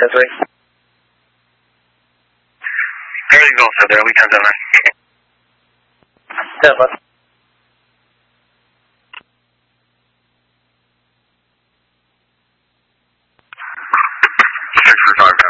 Everything's all set there. We 10-7. Yeah, bud. Thanks for 5.